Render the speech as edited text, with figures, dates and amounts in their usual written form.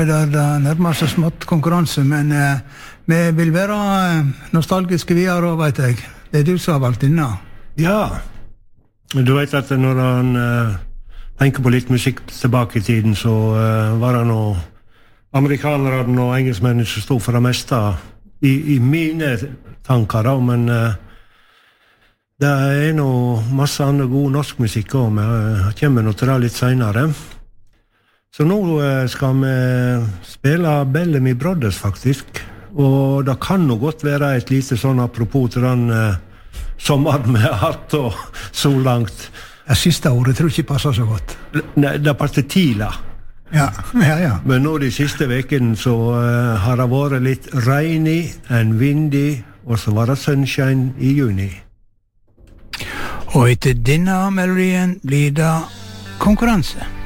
Det nærmer seg smått konkurranse, men vi vil være nostalgiske videre, vet jeg. Det du som har valgt inna. Ja, du vet at når han tenker på litt musikk tilbake i tiden, så var det noe amerikanerne og engelskmennene som stod for det meste i mine tanker, da, men det noe masse andre god norsk musikk også, men jeg kommer nå til det litt senere. Så nå skal vi spille Bellamy Brothers, faktisk, og det kan nå godt være et lite sånn apropos til den sommeren vi har hatt, og så langt. Det siste ordet tror jeg ikke passer så godt. Nei, det passer tidlig. Ja. Men nå de siste vekene så har det vært litt regnig and windy, og så var det sunshine i juni. Og etter denne melodien blir det konkurranse.